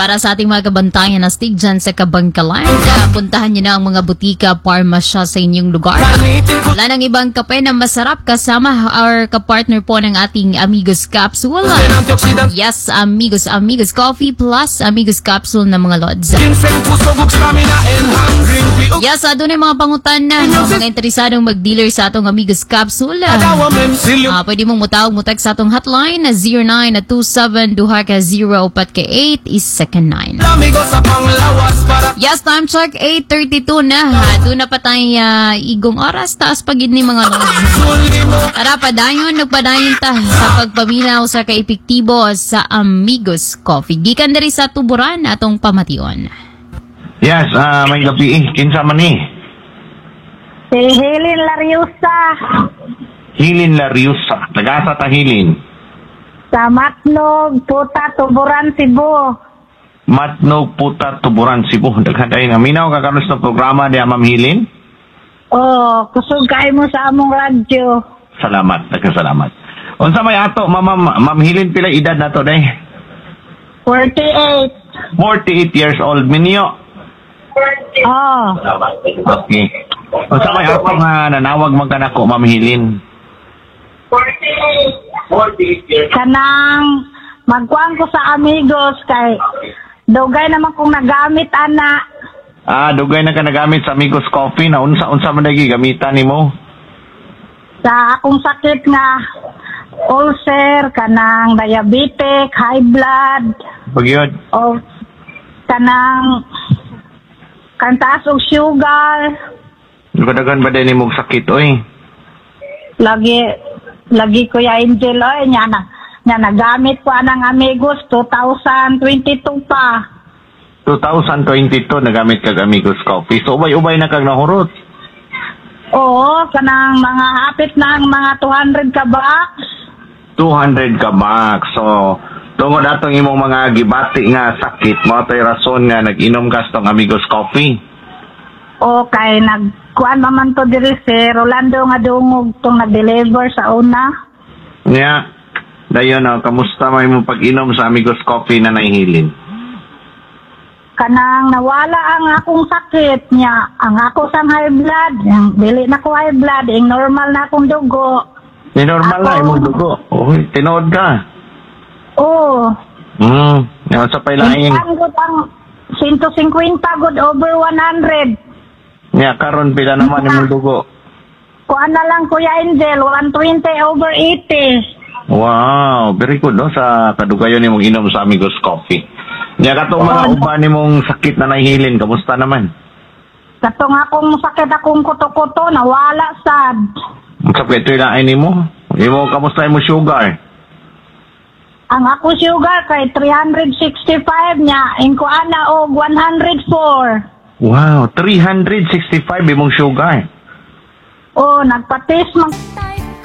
para sa ating mga kabantayan na stig dyan sa Kabangkalan. Puntahan nyo na ang mga butika, parmasya sa inyong lugar. Wala nang ibang kape na masarap kasama or kapartner po ng ating Amigos Capsule. Yes, Amigos Coffee plus Amigos Capsule na mga lods. Yes, doon ay mga pangutan na mga interesadong mag-dealer sa atong Amigos Capsule. Pwede mong mutawag sa atong hotline na 0927-200-8 is second 9. Yes, time check 8:32 na. Doon na pa tayo igong oras. Taas pagid ni mga lods. Tara, nagpadayon ta sa pagpaminaw sa kaepektibo sa Amigos Coffee. Gikan diri sa tuburan atong pamation. Yes, may gabi kinsa man ni? Si Hilin Lariusa. Hilin Lariusa. Tagasa ta Hilin? Sa Matnog, Puta, Tuburan, Cebu. Matnog, Puta, Tuburan, Cebu. Daghaday na. Minaw ka kanos na programa niya, Ma'am Hilin? Oh, kusog kayo mo sa among radyo. Salamat, nagkasalamat. Unsa may ato, Ma'am Hilin, pila edad na to, day? 48. 48 years old, minyo? Oh. Okay. Unsa may ato nga nanawag magkanako, Ma'am Hilin? 48 years. Kanang magkuhan ko sa Amigos kay dugay naman kong nagamit, ana. Dugay na ka nagamit sa Amigos Coffee na unsa man lagi gamitan nimo? Sa akong sakit nga ulcer, kanang diabetic, high blood. Pagyod. O kanang kantaas og sugar. Dugadagan ba din nimo sakit oy? Lagi ko ya Angel oy nya nagamit ko anang Amigos 2022 pa. 2022 nagamit kag Amigos Coffee. So ubay-ubay na kag nahurot. Oo, kanang mga hapit na mga 200 ka box. 200 ka box. So tungod atong imong mga gibati nga sakit, mo tay rason nga nag-inom ka sa Amigos Coffee. O kay nagkuan man to diri si Rolando nga dungog tong nag-deliver sa una. Nya, dayon kamusta may mo pag-inom sa Amigos Coffee na nahihilin? Kanang nawala ang akong sakit niya, ang ako sang high blood, ang dili na ko high blood, ang normal na akong dugo. Di normal na imong dugo. Oy, tinood ka. Oo. Yan sa pailaing. Ang ang 150 good over 100. Nya karon pila naman imong dugo? Kuan na lang Kuya Angel, 120 over 80. Wow, very good no sa kadugayon nimong inom sa Amigos Coffee. Nya katong mga uban nimong sakit na nahihilin, kamusta naman? Katong akong sakit akong kuto-kuto, nawala sad. Sa pwede ilain nimo? Imo kamusta imong sugar? Ang ako sugar kay 365 niya, ingko ana og 104. Wow, 365 imong sugar. Oh, nagpatis man.